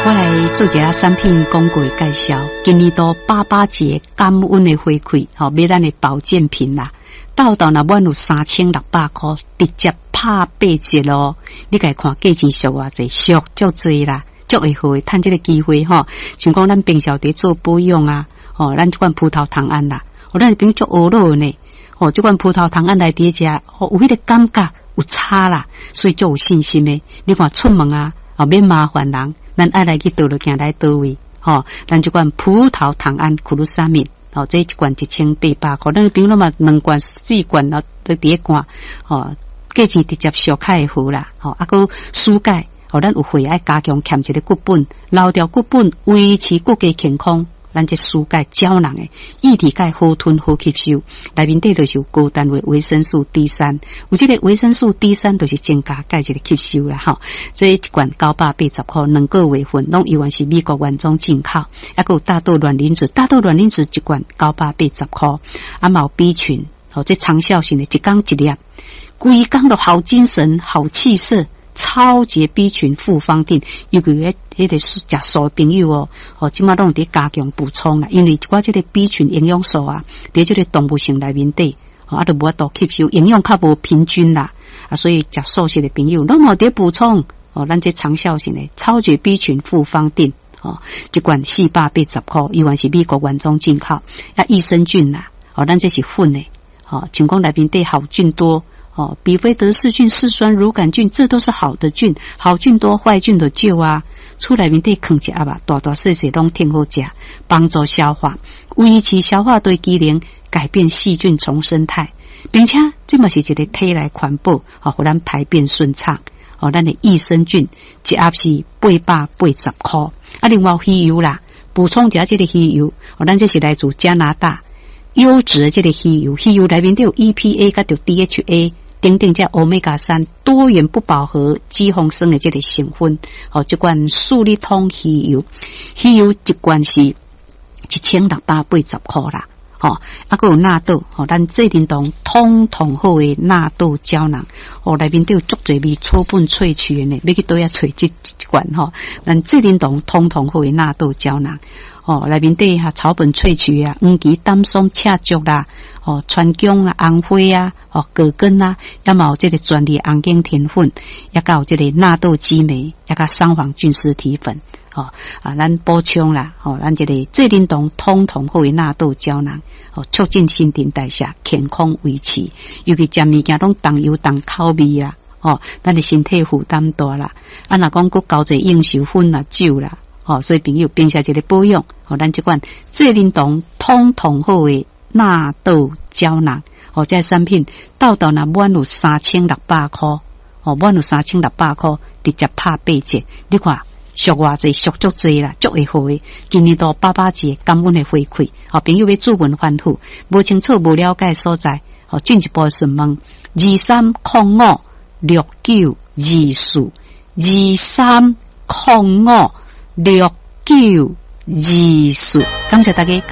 我来做一下产品广告介绍。今年度88节感恩的回馈，买咱的保健品啦。到若满有3600块，直接拍8折咯。你家看价钱俗偌济，俗足济啦，足会好趁这个机会吼。像讲咱平常伫做保养啊，咱这款葡萄糖胺啦，咱朋友足学咯呢。这款葡萄糖胺来伫食，有迄个感觉有差啦，所以足有信心的。你看出门啊，免麻烦人。咱爱来去倒落行来倒位，咱这款葡萄糖胺库鲁沙敏，这一罐1800块，咱比如嘛2罐4罐都伫罐，价钱直接小开会好啦，还输钙，咱有血爱加强欠一个骨本，留掉骨本，维持骨骼健康。咱这输钙胶囊诶，液体钙好吞好吸收，内面底就是有高单位维生素 D3， 有这个维生素 D3 就是增加钙质的吸收啦哈。这一罐980块，2个月份，拢依然是美国原装进口，还有大豆卵磷脂，大豆卵磷脂一罐980块，嘛有 B 群，这长效型的，一缸一粒，规缸都好精神、好气色。超级 B 群复方定，尤其迄个是食素的朋友即马拢伫加强补充啦，因为我这个 B 群营养素啊，伫这个动物性内面底，都无法度吸收，营养较无平均啦，所以食素食的朋友拢冇伫补充，咱这长效型的超级 B 群复方定，一罐480块，依然是美国原装进口，益生菌啦，咱这是粉的，像讲内面底好菌多。比菲德氏菌、嗜酸乳杆菌，这都是好的菌，好菌多，坏菌就少啊。出来面对啃一下吧，大大细细拢挺好食，帮助消化，维持消化对机能，改变细菌重生态，并且这嘛是一个体内环保，互咱排便顺畅。咱的益生菌一盒是880块，另外鱼油啦，补充一下这个鱼油，咱这是来自加拿大优质的这个鱼油，鱼油内面都有 EPA 甲有 DHA。等等这欧米伽3多元不饱和脂肪酸的这个成分，这罐素力通鱼油，鱼油一罐是1680块啦，还有纳豆，咱这叮当通好的纳豆胶囊，内面都有足侪味草本萃取的呢，要去倒遐萃这一罐咱这叮当通好的纳豆胶囊。内面底草本萃取啊，黄芪、丹松、赤竹啦，川芎啊、红花啊，葛根啊，也嘛有这个专利红景甜粉，也有这个纳豆激酶，也有三黄菌丝体粉，咱补充啦，咱这个这叮当通好的纳豆胶囊，促进新陈代谢，健康维持，尤其食物件拢重油重口味啦，咱的身体负担大啦，若讲佫交者应酬粉啦、酒啦。所以朋友平时一个保养，咱这款这叮当通好的纳豆胶囊，这产品到若满有3600块，满有3600块，直接拍8折，你看俗偌济，俗足济啦，足会好诶。今年度88节感恩的回馈，朋友要主文反复，无清楚无了解所在，进一步询问2305692423056924，感谢大家。